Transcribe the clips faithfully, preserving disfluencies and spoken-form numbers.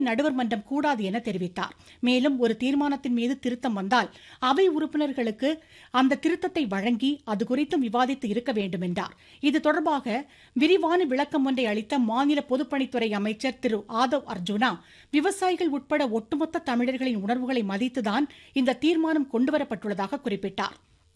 நடுவர் மன்றம் கூடாது என தெரிவித்தார். மேலும் ஒரு தீர்மானத்தின் மீது திருத்தம் வந்தால் அவை உறுப்பினர்களுக்கு அந்த திருத்தத்தை வழங்கி அது குறித்தும் விவாதித்து இருக்க வேண்டும் என்றார். இது தொடர்பாக விரிவான விளக்கம் ஒன்றை அளித்த மாநில பொதுப்பணித்துறை அமைச்சர் திரு ஆதவ் அர்ஜுனா, விவசாயிகள் உட்பட ஒட்டுமொத்த தமிழர்களின் உணர்வுகளை மதித்துதான் இந்த தீர்மானம் கொண்டுவரப்பட்டுள்ளதாக குறிப்பிட்டார்.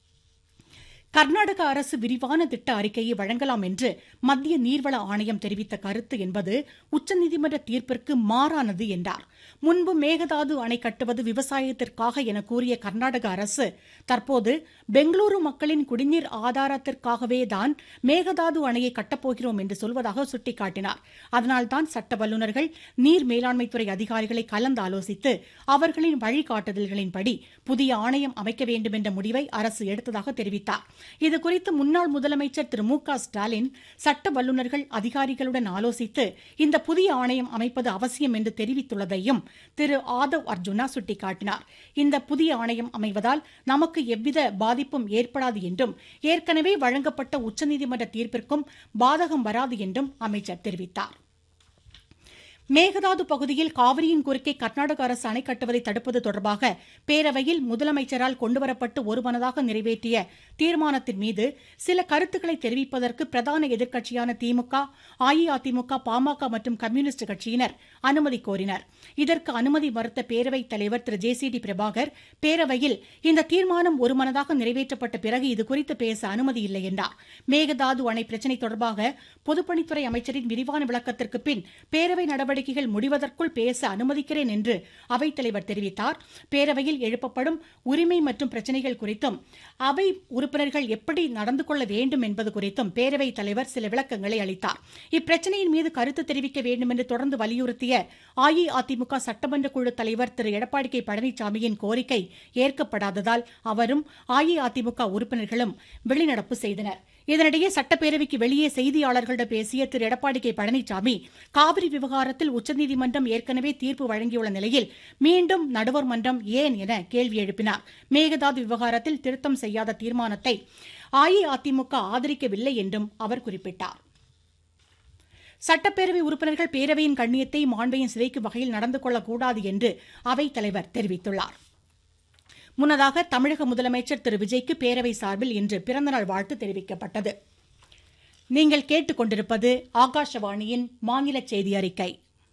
கர்நாடக அரசு விரிவான திட்ட அறிக்கையை வழங்கலாம் என்று மத்திய நீர்வள ஆணையம் தெரிவித்த கருத்து என்பது உச்சநீதிமன்ற தீர்ப்பிற்கு மாறானது என்றார். முன்பு மேகதாது அணை கட்டுவது விவசாயத்திற்காக என கூறிய கர்நாடக அரசு தற்போது பெங்களூரு மக்களின் குடிநீர் ஆதாரத்திற்காகவே தான் மேகதாது அணையை கட்டப்போகிறோம் என்று சொல்வதாக சுட்டிக்காட்டினார். அதனால்தான் சட்ட வல்லுநர்கள், நீர் மேலாண்மைத்துறை அதிகாரிகளை கலந்து ஆலோசித்து அவர்களின் வழிகாட்டுதல்களின்படி புதிய ஆணையம் அமைக்க வேண்டும் என்ற முடிவை அரசு எடுத்ததாக தெரிவித்தார். இதுகுறித்து முன்னாள் முதலமைச்சர் திரு மு க ஸ்டாலின் சட்ட வல்லுநர்கள் அதிகாரிகளுடன் ஆலோசித்து இந்த புதிய ஆணையம் அமைப்பது அவசியம் என்று தெரிவித்துள்ளதையும் திரு ஆதவ் அர்ஜுனா சுட்டிக்காட்டினார். இந்த புதிய ஆணையம் அமைவதால் நமக்கு எவ்வித பாதிப்பும் ஏற்படாது என்றும் ஏற்கனவே வழங்கப்பட்ட உச்சநீதிமன்ற தீர்ப்பிற்கும் பாதகம் வராது என்றும் அமைச்சர் தெரிவித்தார். மேகதாது பகுதியில் காவிரியின் குறுக்கே கர்நாடக அரசு அணை கட்டுவதை தடுப்பது தொடர்பாக பேரவையில் முதலமைச்சரால் கொண்டுவரப்பட்டு ஒருமனதாக நிறைவேற்றிய தீர்மானத்தின் மீது சில கருத்துக்களை தெரிவிப்பதற்கு பிரதான எதிர்க்கட்சியான திமுக, அஇஅதிமுக, பாமக மற்றும் கம்யூனிஸ்ட் கட்சியினர் அனுமதி கோரினர். இதற்கு அனுமதி மறுத்த பேரவைத் தலைவர் திரு ஜே சி டி பிரபாகர், பேரவையில் இந்த தீர்மானம் ஒருமனதாக நிறைவேற்றப்பட்ட பிறகு இதுகுறித்து பேச அனுமதி இல்லை என்றார். மேகதாது அணை பிரச்சினை தொடர்பாக பொதுப்பணித்துறை அமைச்சரின் விரிவான விளக்கத்திற்கு பின் பேரவை நடவடிக்கை நடவடிக்கைகள் முடிவதற்குள் பேச அனுமதிக்கிறேன் என்று அவைத்தலைவர் தெரிவித்தார். பேரவையில் எழுப்பப்படும் உரிமை மற்றும் பிரச்சனைகள் குறித்தும் அவை உறுப்பினர்கள் எப்படி நடந்து கொள்ள வேண்டும் என்பது குறித்தும் பேரவைத் தலைவர் சில விளக்கங்களை அளித்தார். இப்பிரச்சனையின் மீது கருத்து தெரிவிக்க வேண்டும் என்று தொடர்ந்து வலியுறுத்திய அஇஅதிமுக சட்டமன்ற குழு தலைவர் திரு எடப்பாடி கே பழனிசாமியின் கோரிக்கை ஏற்கப்படாததால் அவரும் அஇஅதிமுக உறுப்பினர்களும் வெளிநடப்பு செய்தனர். இதனிடையே சட்டப்பேரவைக்கு வெளியே செய்தியாளர்களிடம் பேசிய திரு எடப்பாடி கே பழனிசாமி, காவிரி விவகாரத்தில் உச்சநீதிமன்றம் ஏற்கனவே தீர்ப்பு வழங்கியுள்ள நிலையில் மீண்டும் நடுவர் மன்றம் ஏன் என கேள்வி எழுப்பினார். மேகதாது விவகாரத்தில் திருத்தம் செய்யாத தீர்மானத்தை அஇஅதிமுக ஆதரிக்கவில்லை என்றும் அவர் குறிப்பிட்டார். சட்டப்பேரவை உறுப்பினர்கள் பேரவையின் கண்ணியத்தை, மாண்பையும் சிதைக்கும் வகையில் நடந்து கொள்ளக்கூடாது என்று அவைத் தலைவர் தெரிவித்துள்ளார். முன்னதாக தமிழக முதலமைச்சர் திரு விஜய்க்கு பேரவை சார்பில் இன்று பிறந்தநாள் வாழ்த்து தெரிவிக்கப்பட்டது. நீங்கள் கேட்டுக்கொண்டிருப்பது ஆகாஷவாணியின் மாநில செய்தி அறிக்கை.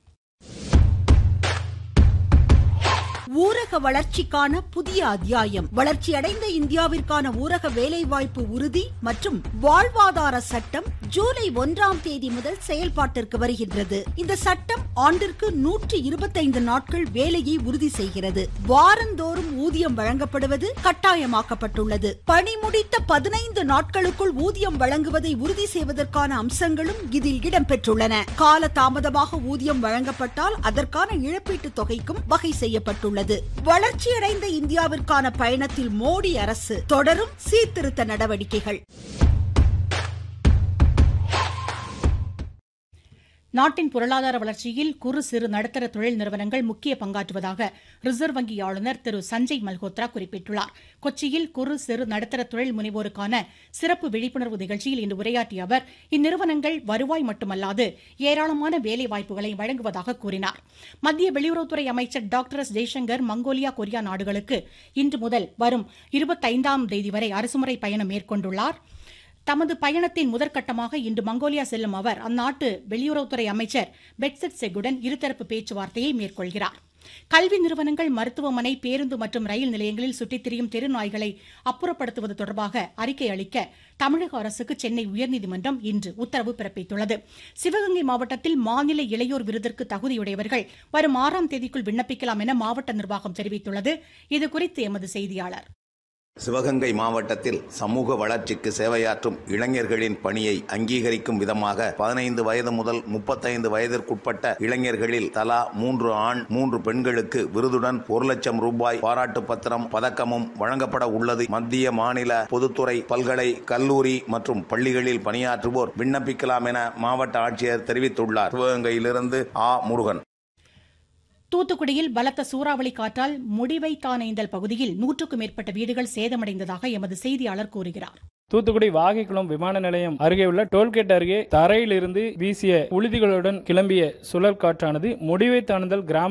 ஊரக வளர்ச்சிக்கான புதிய அத்தியாயம். வளர்ச்சியடைந்த இந்தியாவிற்கான ஊரக வேலைவாய்ப்பு உறுதி மற்றும் வாழ்வாதார சட்டம் ஜூலை ஒன்றாம் தேதி முதல் செயல்பாட்டிற்கு வருகின்றது. இந்த சட்டம் ஆண்டிற்கு நூற்றி இருபத்தைந்து நாட்கள் வேலையை உறுதி செய்கிறது. வாரந்தோறும் ஊதியம் வழங்கப்படுவது கட்டாயமாக்கப்பட்டுள்ளது. பணி முடித்த பதினைந்து நாட்களுக்குள் ஊதியம் வழங்குவதை உறுதி செய்வதற்கான அம்சங்களும் இதில் இடம்பெற்றுள்ளன. கால தாமதமாக ஊதியம் வழங்கப்பட்டால் அதற்கான இழப்பீட்டுத் தொகைக்கும் வகை செய்யப்பட்டுள்ளது. வளர்ச்சியடைந்த இந்தியாவிற்கான பயணத்தில் மோடி அரசு தொடரும் சீர்திருத்த நடவடிக்கைகள். நாட்டின் பொருளாதார வளர்ச்சியில் குறு சிறு நடுத்தர தொழில் நிறுவனங்கள் முக்கிய பங்காற்றுவதாக ரிசர்வ் வங்கி ஆளுநர் திரு சஞ்சய் மல்ஹோத்ரா குறிப்பிட்டுள்ளார். கொச்சியில் குறு சிறு நடுத்தர தொழில் முனைவோருக்கான சிறப்பு விழிப்புணர்வு நிகழ்ச்சியில் இன்று உரையாற்றிய அவர், இந்நிறுவனங்கள் வருவாய் மட்டுமல்லாது ஏராளமான வேலை வாய்ப்புகளை வழங்குவதாக கூறினார். மத்திய வெளியுறவுத்துறை அமைச்சர் doctor S Jaishankar Mongolia, Korea நாடுகளுக்கு இன்று முதல் வரும் இருபத்தைந்தாம் தேதி வரை அரசுமுறை பயணம் மேற்கொண்டுள்ளார். தமது பயணத்தின் முதற்கட்டமாக இன்று மங்கோலியா செல்லும் அவர் அந்நாட்டு வெளியுறவுத்துறை அமைச்சர் பெட்செட் செகுடன் இருதரப்பு பேச்சுவார்த்தையை மேற்கொள்கிறார். கல்வி நிறுவனங்கள், மருத்துவமனை, பேருந்து மற்றும் ரயில் நிலையங்களில் சுற்றித் திரியும் தெருநாய்களை அப்புறப்படுத்துவது தொடர்பாக அறிக்கை அளிக்க தமிழக அரசுக்கு சென்னை உயர்நீதிமன்றம் இன்று உத்தரவு பிறப்பித்துள்ளது. சிவகங்கை மாவட்டத்தில் மாநில இளையோர் விருதிற்கு தகுதியுடையவர்கள் வரும் ஆறாம் தேதிக்குள் விண்ணப்பிக்கலாம் என மாவட்ட நிர்வாகம் தெரிவித்துள்ளது. இதுகுறித்து எமது செய்தியாளர். சிவகங்கை மாவட்டத்தில் சமூக வளர்ச்சிக்கு சேவையாற்றும் இளைஞர்களின் பணியை அங்கீகரிக்கும் விதமாக பதினைந்து வயது முதல் முப்பத்தைந்து வயதிற்குட்பட்ட இளைஞர்களில் தலா மூன்று ஆண் மூன்று பெண்களுக்கு விருதுடன் ஒரு லட்சம் ரூபாய் பாராட்டு பத்திரம், பதக்கமும் வழங்கப்பட உள்ளது. மத்திய, மாநில பொதுத்துறை, பல்கலை, கல்லூரி மற்றும் பள்ளிகளில் பணியாற்றுவோர் விண்ணப்பிக்கலாம் என மாவட்ட ஆட்சியர் தெரிவித்துள்ளார். சிவகங்கையிலிருந்து ஆ முருகன். தூத்துக்குடியில் பலத்த சூறாவளி காற்றால் முடிவைத்தானேந்தல் பகுதியில் நூற்றுக்கும் மேற்பட்ட வீடுகள் சேதமடைந்ததாக எமது செய்தியாளர் கூறுகிறார். தூத்துக்குடி வாகைக்குளம் விமான நிலையம் அருகே உள்ள டோல்கேட் அருகே தரையிலிருந்து வீசிய புழுதிகளுடன் கிளம்பிய சுழல் காற்றானது முடிவை தாண்டுதல் கிராம